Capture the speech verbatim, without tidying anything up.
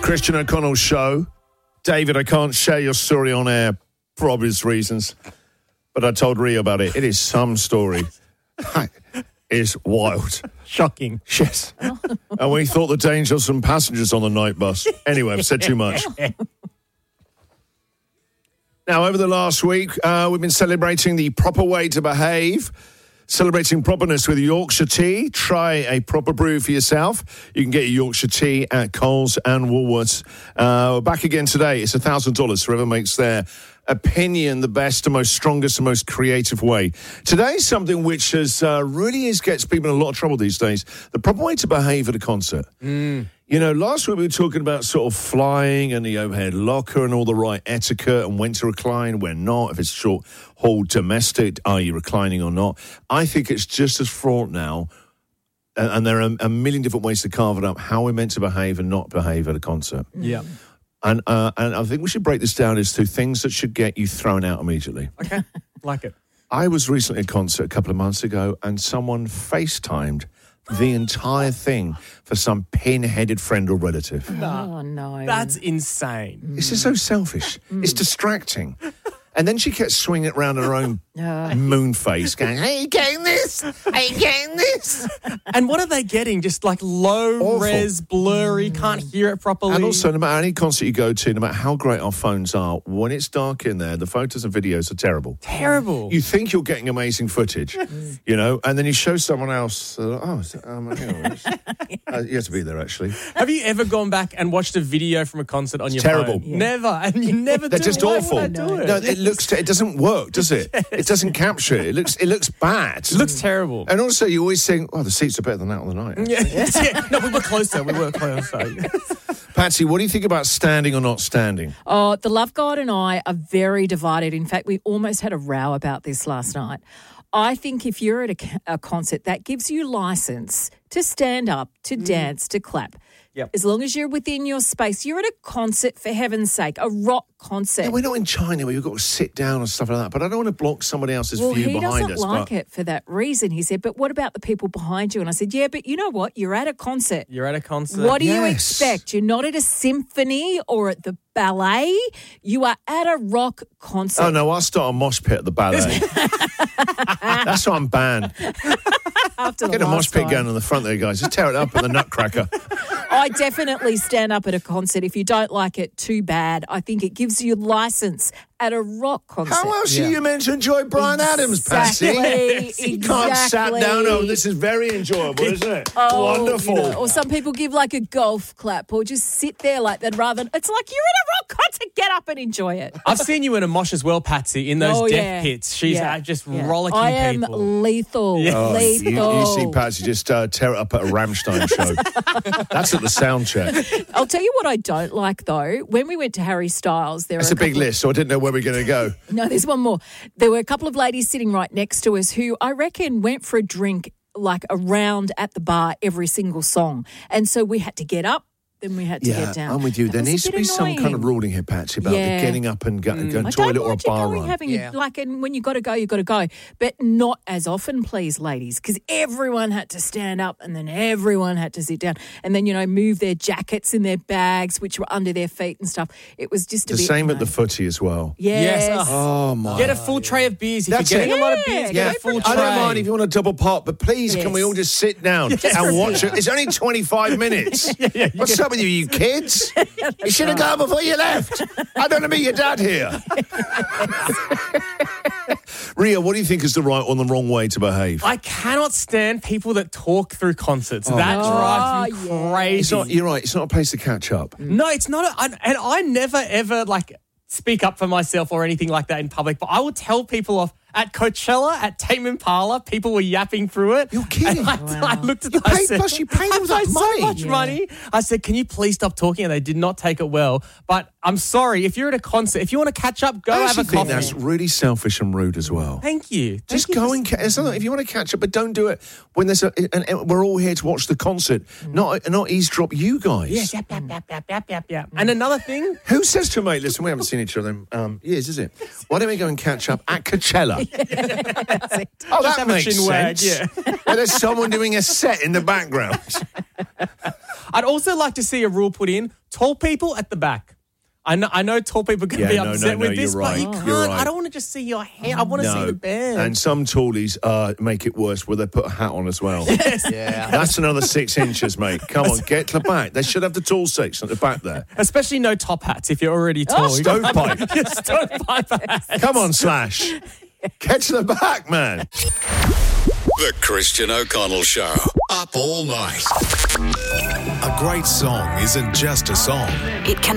Christian O'Connell show. David, I can't share your story on air for obvious reasons, but I told Rio about it. It is some story. It is wild. Shocking. Yes. And we thought the danger of some passengers on the night bus. Anyway, I've said too much. Now, over the last week, uh, we've been celebrating the proper way to behave. Celebrating properness with Yorkshire tea. Try a proper brew for yourself. You can get your Yorkshire tea at Coles and Woolworths. Uh, we're back again today. It's one thousand dollars. Whoever makes their opinion the best, the most strongest, the most creative way. Today's something which has uh, really is gets people in a lot of trouble these days. The proper way to behave at a concert. Mm. You know, last week we were talking about sort of flying and the overhead locker and all the right etiquette and when to recline, when not, if it's short haul domestic, are you reclining or not? I think it's just as fraught now, and, and there are a million different ways to carve it up, how we're meant to behave and not behave at a concert. Yeah. And uh, and I think we should break this down as to things that should get you thrown out immediately. Okay, like it. I was recently at a concert a couple of months ago and someone FaceTimed the entire thing for some pin-headed friend or relative. Oh, no. That's insane. This is so selfish. It's distracting. And then she kept swinging it around her own Uh, moon face, going, "Are you getting this? Are you getting this?" And what are they getting? Just like low Awful. res, blurry, can't hear it properly. And also, no matter any concert you go to, no matter how great our phones are, when it's dark in there, the photos and videos are terrible. Terrible. You think you're getting amazing footage, you know, and then you show someone else, uh, oh, is it, um, hang on, uh, you have to be there, actually. Have you ever gone back and watched a video from a concert on your terrible. phone? Yeah. Never. And you never They're do. just Why awful. would I do it? No, it looks, it doesn't work, does it? It doesn't capture it. It looks, it looks bad. It looks terrible. And also, you always think, oh, the seats are better than that on the night. Yeah. yeah. No, we were closer. We were closer. Patsy, what do you think about standing or not standing? oh, the Love God and I are very divided. In fact, we almost had a row about this last night. I think if you're at a, a concert, that gives you license to stand up, to mm. dance, to clap. Yep. As long as you're within your space. You're at a concert, for heaven's sake, a rock concert. Yeah, we're not in China where you've got to sit down and stuff like that, but I don't want to block somebody else's well, view he behind us. doesn't like but... it for that reason. He said, but what about the people behind you? And I said, yeah, but you know what? You're at a concert. You're at a concert. What do Yes. you expect? You're not at a symphony or at the ballet. You are at a rock concert. Oh, no, I'll start a mosh pit at the ballet. That's why I'm banned. After the Get a mosh last pit time. going on the front there, guys. Just tear it up at the Nutcracker. I definitely stand up at a concert. If you don't like it, too bad. I think it gives you license at a rock concert. How else Yeah. are you meant to enjoy Brian Adams, Patsy? Exactly, You can't sat exactly. down. Oh, this is very enjoyable, isn't it? Oh, Wonderful. you know, or some people give like a golf clap or just sit there like that rather than, it's like you're at a rock concert, get up and enjoy it. I've seen you in a mosh as well, Patsy, in those Oh, death yeah. pits. She's Yeah. uh, just Yeah. rollicking I am people. lethal. Yeah. Oh, Lethal. you, you see Patsy just uh, tear it up at a Rammstein show. That's at the sound check. I'll tell you what I don't like though. When we went to Harry Styles, there That's were a big couple of- list, so I didn't know where we we're going to go. No, there's one more. There were a couple of ladies sitting right next to us who I reckon went for a drink like around at the bar every single song. And so we had to get up, then we had to Yeah, get down. I'm with you. That There was a needs to bit be some kind of annoying. ruling here, Patsy, about Yeah. the getting up and go, going I toilet don't or a mind you bar going, run. having Yeah. like, and when you got to go, you got to go, but not as often, please, ladies, because everyone had to stand up and then everyone had to sit down, and then you know move their jackets in their bags, which were under their feet and stuff. It was just a The bit same at the much. footy as well. Yes. Yes. Oh, my. Get a full tray of beers. If That's you're getting it. a lot of Yeah, beers, go get a for full it. tray. I don't mind if you want a double pot, but please, Yes. can we all just sit down and watch it? It's only twenty-five minutes. What's up with you, you kids? You should have gone before you left. I don't want to be your dad here. Ria, what do you think is the right or the wrong way to behave? I cannot stand people that talk through concerts. That Oh, drives me yeah. crazy. It's not, you're right, it's not a place to catch up. No, it's not. A, I, and I never, ever, like, speak up for myself or anything like that in public, but I will tell people off. At Coachella, at Tame Impala, people were yapping through it. You're kidding. And I, Wow. I looked at You them, I paid- said, plus you paid I all that paid money. so much Yeah. money. I said, can you please stop talking? And they did not take it well. But I'm sorry, if you're at a concert, if you want to catch up, go I have actually a think coffee. that's really selfish and rude as well. Thank you. Thank Just you go for- and ca- it's not- if you want to catch up, but don't do it when there's a. And, and we're all here to watch the concert, not not eavesdrop you guys. Yes, yap, yap, yap, yap, yap, yap, yap. And another thing, Who says to a mate, listen, we haven't seen each other in um, years, is it? Why don't we go and catch up at Coachella? Oh, Just that have a makes chin wag, sense. yeah. Where there's someone doing a set in the background. I'd also like to see a rule put in Tall people at the back. I know, I know tall people can Yeah, be no, no, upset no, with this, you're but right. you Oh. can't. You're right. I don't want to just see your hair. I want to see the band. And some tallies uh, make it worse where they put a hat on as well. Yeah. That's another six inches, mate. Come on, get to the back. They should have the tall section at the back there. Especially no top hats if you're already tall. You got- Stovepipe. Your stovepipe hats. Come on, Slash. Get to the back, man. The Christian O'Connell Show. Up all night. A great song isn't just a song. It can